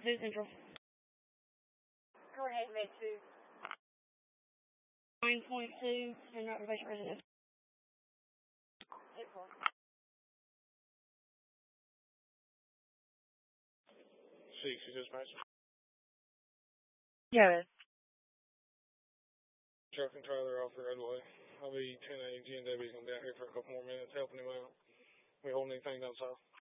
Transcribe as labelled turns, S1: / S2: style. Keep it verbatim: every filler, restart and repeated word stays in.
S1: Zoo Central.
S2: Go ahead, make two.
S1: nine point two, and observation resident.
S2: eight four.
S3: six, you dispatch.
S1: Yeah, man.
S3: Truck and trailer off the roadway. I'll be ten A. G and W's going to be out here for a couple more minutes helping him out. We holding anything down south?